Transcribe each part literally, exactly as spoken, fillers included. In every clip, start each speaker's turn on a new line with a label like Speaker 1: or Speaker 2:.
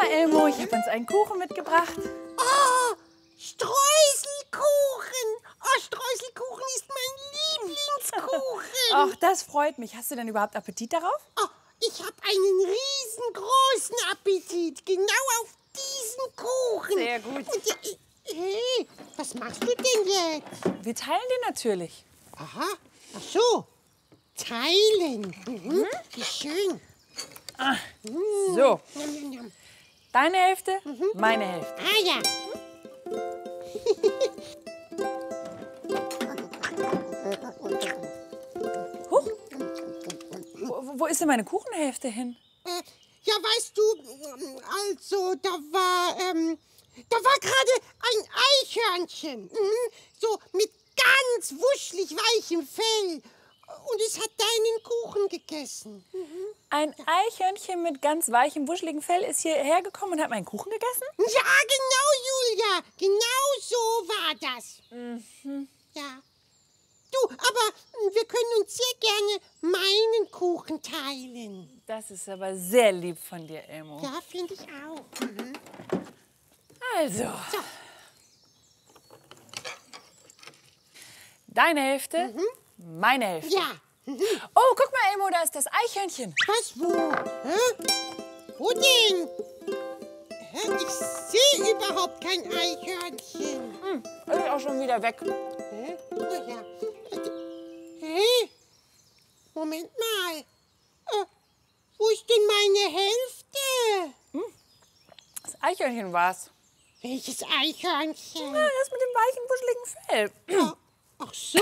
Speaker 1: Elmo, ich habe uns einen Kuchen mitgebracht.
Speaker 2: Oh, Streuselkuchen. Oh, Streuselkuchen ist mein Lieblingskuchen.
Speaker 1: Ach, das freut mich. Hast du denn überhaupt Appetit darauf?
Speaker 2: Oh, ich habe einen riesengroßen Appetit. Genau auf diesen Kuchen.
Speaker 1: Sehr gut.
Speaker 2: Und, äh, hey, was machst du denn jetzt?
Speaker 1: Wir teilen den natürlich.
Speaker 2: Aha, ach so. Teilen. Mhm. Wie schön.
Speaker 1: Ah, so,
Speaker 2: Njam, njam, njam.
Speaker 1: deine Hälfte, meine Hälfte.
Speaker 2: Ah ja.
Speaker 1: Huch. Wo, wo ist denn meine Kuchenhälfte hin?
Speaker 2: Äh, ja, weißt du, also da war, ähm, da war gerade ein Eichhörnchen, mhm, so mit ganz wuschelig weichem Fell und es hat deinen Kuchen gegessen. Mhm.
Speaker 1: Ein Eichhörnchen mit ganz weichem, wuscheligen Fell ist hierher gekommen und hat meinen Kuchen gegessen?
Speaker 2: Ja, genau, Julia, genau so war das.
Speaker 1: Mhm.
Speaker 2: Ja. Du, aber wir können uns sehr gerne meinen Kuchen teilen.
Speaker 1: Das ist aber sehr lieb von dir, Elmo.
Speaker 2: Ja, finde ich auch. Mhm.
Speaker 1: Also,
Speaker 2: So.
Speaker 1: deine Hälfte, meine Hälfte.
Speaker 2: Ja. Mhm.
Speaker 1: Oh, guck mal, Elmo, da ist das Eichhörnchen.
Speaker 2: Was, wo? Hä? Wo denn? Hä? Ich sehe überhaupt kein Eichhörnchen.
Speaker 1: Hm, ist auch schon wieder weg.
Speaker 2: Hä? Oh ja. Hey, Moment mal. Äh, wo ist denn meine Hälfte?
Speaker 1: Das Eichhörnchen war's.
Speaker 2: Welches Eichhörnchen?
Speaker 1: Ja, das mit dem weichen, wuscheligen Fell.
Speaker 2: Oh, ach so.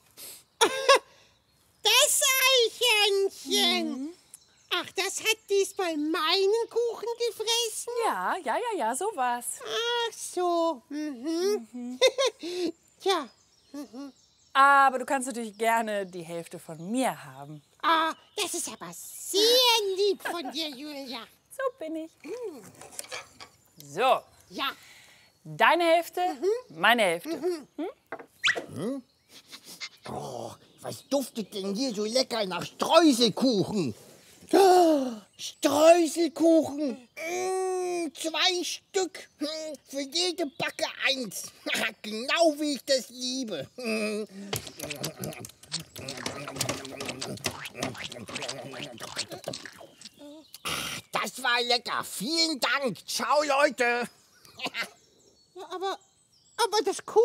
Speaker 2: Das Eichhörnchen. Ach, das hat diesmal meinen Kuchen gefressen?
Speaker 1: Ja, ja, ja, ja, so war's.
Speaker 2: Ach so. Mhm. Tja.
Speaker 1: Aber du kannst natürlich gerne die Hälfte von mir haben.
Speaker 2: Ah, das ist aber sehr lieb von dir, Julia.
Speaker 1: So bin ich. So,
Speaker 2: Ja.
Speaker 1: deine Hälfte, meine Hälfte.
Speaker 3: Oh, was duftet denn hier so lecker nach Streuselkuchen? Oh, Streuselkuchen. Mm, zwei Stück. Hm, für jede Backe eins. Genau wie ich das liebe. Hm. Das war lecker. Vielen Dank. Ciao, Leute.
Speaker 2: Ja, aber, aber das Kuchen